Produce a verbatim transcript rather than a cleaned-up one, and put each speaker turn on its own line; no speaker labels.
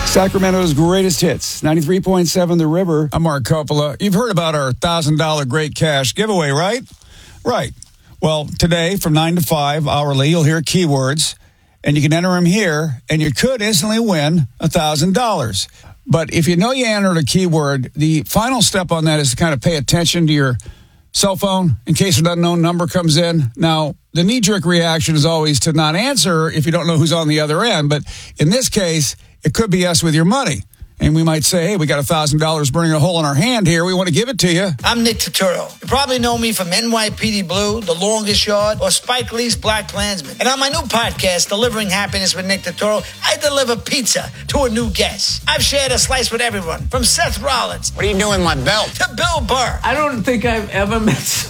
Sacramento's greatest hits, ninety-three point seven The River.
I'm Mark Coppola. You've heard about our one thousand dollars Great Cash giveaway, right? Right. Well, today from nine to five hourly, you'll hear keywords, and you can enter them here, and you could instantly win one thousand dollars. But if you know you entered a keyword, the final step on that is to kind of pay attention to your cell phone in case an unknown number comes in. Now, the knee-jerk reaction is always to not answer if you don't know who's on the other end. But in this case, it could be us with your money. And we might say, hey, we got one thousand dollars burning a hole in our hand here. We want to give it to you.
I'm Nick Turturro. You probably know me from N Y P D Blue, The Longest Yard, or Spike Lee's Black Klansman. And on my new podcast, Delivering Happiness with Nick Turturro, I deliver pizza to a new guest. I've shared a slice with everyone, from Seth Rollins.
What are you doing, my belt?
To Bill Burr.
I don't think I've ever met